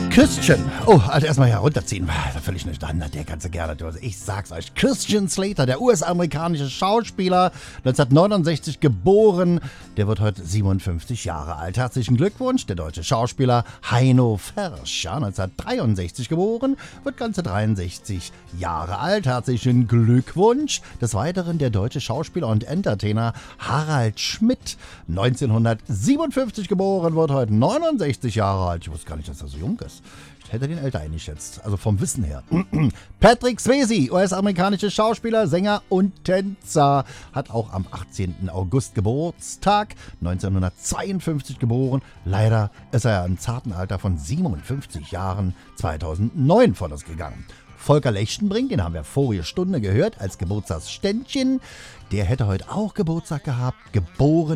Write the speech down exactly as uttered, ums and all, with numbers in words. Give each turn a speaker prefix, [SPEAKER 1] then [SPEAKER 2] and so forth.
[SPEAKER 1] Christian, oh, also erstmal herunterziehen, völlig nicht Standard, der ganze gerne, ich sag's euch, Christian Slater, der U S-amerikanische Schauspieler, neunzehnhundertneunundsechzig geboren, der wird heute siebenundfünfzig Jahre alt. Herzlichen Glückwunsch, der deutsche Schauspieler Heino Fersch, ja, neunzehnhundertdreiundsechzig geboren, wird ganze dreiundsechzig Jahre alt. Herzlichen Glückwunsch. Des Weiteren der deutsche Schauspieler und Entertainer Harald Schmidt, neunzehnhundertsiebenundfünfzig geboren, wird heute neunundsechzig Jahre alt. Ich wusste gar nicht, dass er so jung ist. Ich hätte den älter eingeschätzt, also vom Wissen her. Patrick Swayze, U S-amerikanischer Schauspieler, Sänger und Tänzer, hat auch am achtzehnten August Geburtstag, neunzehnhundertzweiundfünfzig geboren. Leider ist er im zarten Alter von siebenundfünfzig Jahren zweitausendneun von uns gegangen. Volker Lechtenbrink, den haben wir vorige Stunde gehört als Geburtstagsständchen. Der hätte heute auch Geburtstag gehabt, geboren